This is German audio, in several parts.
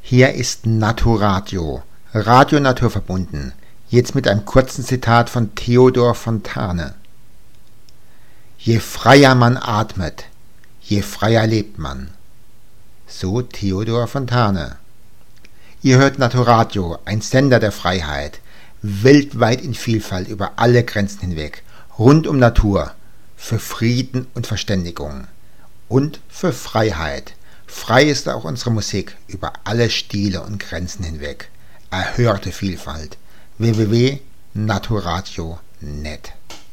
Hier ist Naturadio, Radio naturverbunden, jetzt mit einem kurzen Zitat von Theodor Fontane. Je freier man atmet, je freier lebt man. So Theodor Fontane. Ihr hört Naturadio, ein Sender der Freiheit, weltweit in Vielfalt über alle Grenzen hinweg, rund um Natur, für Frieden und Verständigung und für Freiheit. Frei ist auch unsere Musik über alle Stile und Grenzen hinweg. Erhörte Vielfalt. www.naturadio.net.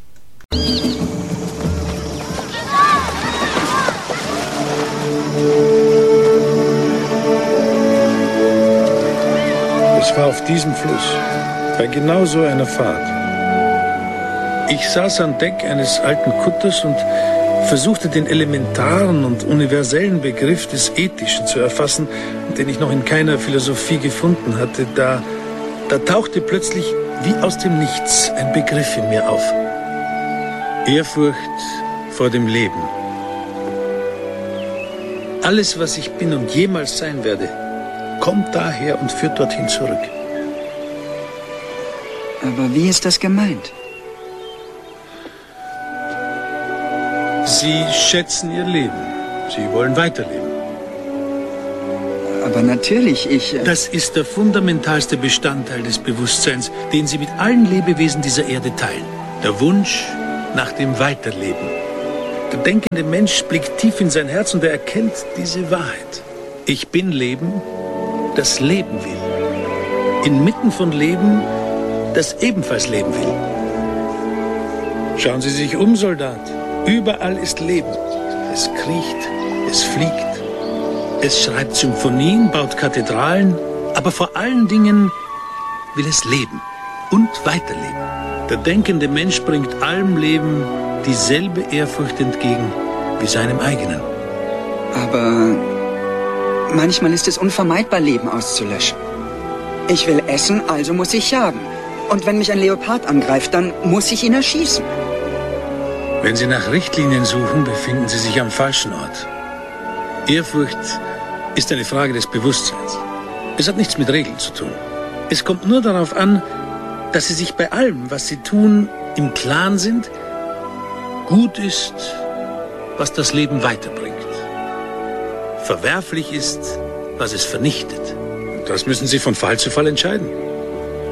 Es war auf diesem Fluss, bei genau so einer Fahrt. Ich saß an Deck eines alten Kutters und versuchte den elementaren und universellen Begriff des Ethischen zu erfassen, den ich noch in keiner Philosophie gefunden hatte. Da tauchte plötzlich wie aus dem Nichts ein Begriff in mir auf. Ehrfurcht vor dem Leben. Alles, was ich bin und jemals sein werde, kommt daher und führt dorthin zurück. Aber wie ist das gemeint? Sie schätzen ihr Leben. Sie wollen weiterleben. Aber natürlich, Das ist der fundamentalste Bestandteil des Bewusstseins, den Sie mit allen Lebewesen dieser Erde teilen. Der Wunsch nach dem Weiterleben. Der denkende Mensch blickt tief in sein Herz und er erkennt diese Wahrheit. Ich bin Leben, das leben will. Inmitten von Leben, das ebenfalls leben will. Schauen Sie sich um, Soldat. Überall ist Leben. Es kriecht, es fliegt, es schreibt Symphonien, baut Kathedralen, aber vor allen Dingen will es leben und weiterleben. Der denkende Mensch bringt allem Leben dieselbe Ehrfurcht entgegen wie seinem eigenen. Aber manchmal ist es unvermeidbar, Leben auszulöschen. Ich will essen, also muss ich jagen. Und wenn mich ein Leopard angreift, dann muss ich ihn erschießen. Wenn Sie nach Richtlinien suchen, befinden Sie sich am falschen Ort. Ehrfurcht ist eine Frage des Bewusstseins. Es hat nichts mit Regeln zu tun. Es kommt nur darauf an, dass Sie sich bei allem, was Sie tun, im Klaren sind, gut ist, was das Leben weiterbringt. Verwerflich ist, was es vernichtet. Das müssen Sie von Fall zu Fall entscheiden.